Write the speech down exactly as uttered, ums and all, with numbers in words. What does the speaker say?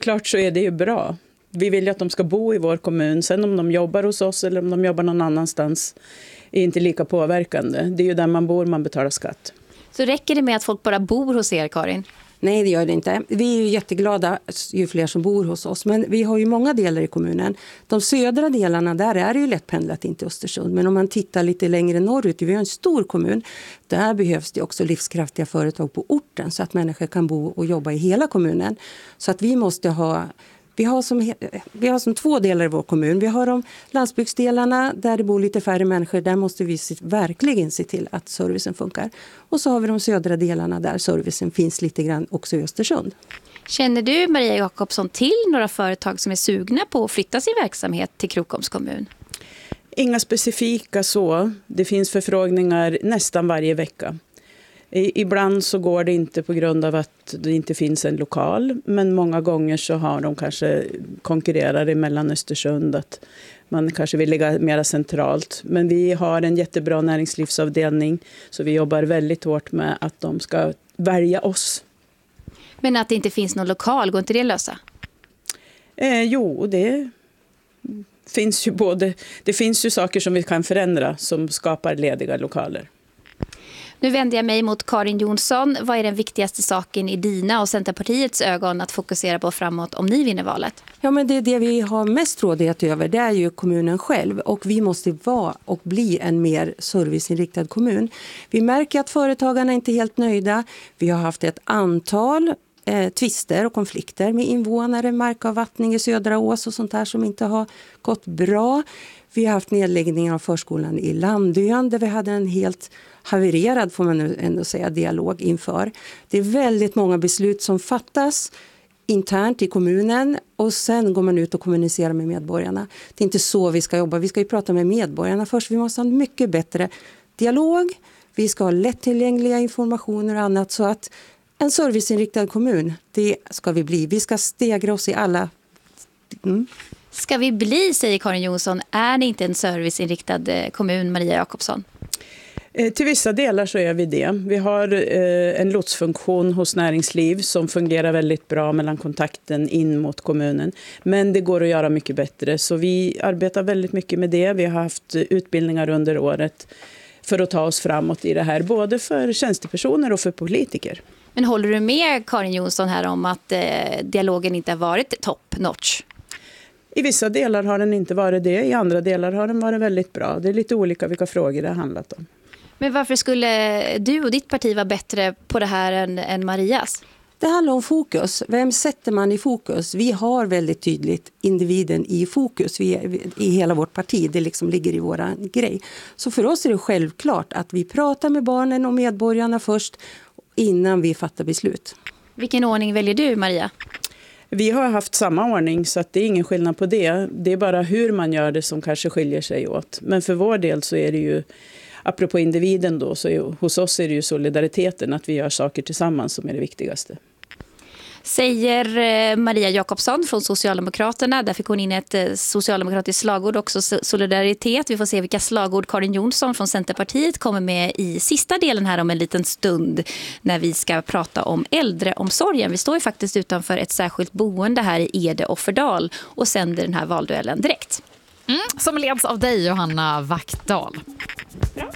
självklart så är det ju bra. Vi vill ju att de ska bo i vår kommun. Sen om de jobbar hos oss eller om de jobbar någon annanstans är inte lika påverkande. Det är ju där man bor man betalar skatt. Så räcker det med att folk bara bor hos er, Karin? Nej, det gör det inte. Vi är ju jätteglada ju fler som bor hos oss. Men vi har ju många delar i kommunen. De södra delarna, där är det ju lättpendlat in till Östersund. Men om man tittar lite längre norrut, vi har en stor kommun. Där behövs det också livskraftiga företag på orten. Så att människor kan bo och jobba i hela kommunen. Så att vi måste ha... Vi har, som, vi har som två delar i vår kommun. Vi har de landsbygdsdelarna där det bor lite färre människor. Där måste vi se, verkligen se till att servicen funkar. Och så har vi de södra delarna där servicen finns lite grann också i Östersund. Känner du, Maria Jakobsson, till några företag som är sugna på att flytta sin verksamhet till Krokoms kommun? Inga specifika så. Det finns förfrågningar nästan varje vecka. Ibland så går det inte på grund av att det inte finns en lokal. Men många gånger så har de kanske konkurrerar mellan Östersund. Att man kanske vill ligga mer centralt. Men vi har en jättebra näringslivsavdelning. Så vi jobbar väldigt hårt med att de ska välja oss. Men att det inte finns någon lokal, går inte det lösa? Eh, jo, det finns ju både. Det finns ju saker som vi kan förändra som skapar lediga lokaler. Nu vänder jag mig mot Karin Jonsson. Vad är den viktigaste saken i dina och Centerpartiets ögon att fokusera på framåt om ni vinner valet? Ja, men det, det vi har mest rådighet över, det är ju kommunen själv. Och vi måste vara och bli en mer serviceinriktad kommun. Vi märker att företagarna inte är helt nöjda. Vi har haft ett antal eh, tvister och konflikter med invånare, markavvattning i Södra Ås och sånt där som inte har gått bra. Vi har haft nedläggningar av förskolan i Landön där vi hade en helt havererad, får man nu ändå säga, dialog inför. Det är väldigt många beslut som fattas internt i kommunen och sen går man ut och kommunicerar med medborgarna. Det är inte så vi ska jobba. Vi ska ju prata med medborgarna först. Vi måste ha en mycket bättre dialog. Vi ska ha lättillgängliga informationer och annat så att en serviceinriktad kommun, det ska vi bli. Vi ska stegra oss i alla... Mm. Ska vi bli, säger Karin Jonsson, är det inte en serviceinriktad kommun, Maria Jakobsson? Till vissa delar så är vi det. Vi har eh, en lotsfunktion hos näringsliv som fungerar väldigt bra mellan kontakten in mot kommunen. Men det går att göra mycket bättre så vi arbetar väldigt mycket med det. Vi har haft utbildningar under året för att ta oss framåt i det här. Både för tjänstepersoner och för politiker. Men håller du med Karin Jonsson här om att eh, dialogen inte har varit top notch? I vissa delar har den inte varit det. I andra delar har den varit väldigt bra. Det är lite olika vilka frågor det har handlat om. Men varför skulle du och ditt parti vara bättre på det här än, än Marias? Det handlar om fokus. Vem sätter man i fokus? Vi har väldigt tydligt individen i fokus vi är, i hela vårt parti. Det liksom ligger i våra grej. Så för oss är det självklart att vi pratar med barnen och medborgarna först innan vi fattar beslut. Vilken ordning väljer du, Maria? Vi har haft samma ordning så att det är ingen skillnad på det. Det är bara hur man gör det som kanske skiljer sig åt. Men för vår del så är det ju, apropå individen då, så är, hos oss är det ju solidariteten, att vi gör saker tillsammans som är det viktigaste. Säger Maria Jakobsson från Socialdemokraterna. Där fick hon in ett socialdemokratiskt slagord också, solidaritet. Vi får se vilka slagord Karin Jonsson från Centerpartiet kommer med i sista delen här om en liten stund när vi ska prata om äldreomsorgen. Vi står ju faktiskt utanför ett särskilt boende här i Ede Offerdal och sänder den här valduellen direkt. Mm, som leds av dig, Johanna Vaktdal. Bra.